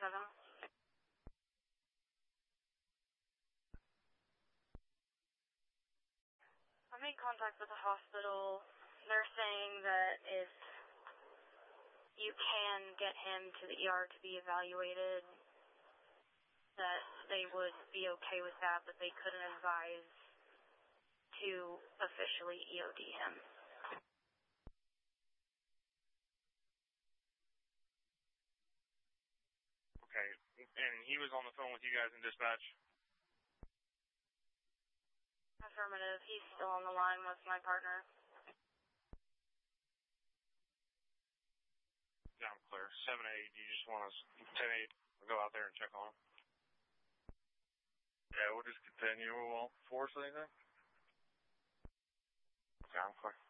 I made contact with the hospital. They're saying that if you can get him to the ER to be evaluated, that they would be okay with that, but they couldn't advise to officially EOD him. Okay, and he was on the phone with you guys in dispatch? Affirmative. He's still on the line with my partner. Yeah, I'm clear. 7-8, you just want us, 10-8, we'll go out there and check on him? Yeah, we'll just continue. We won't force anything? Yeah, I'm clear.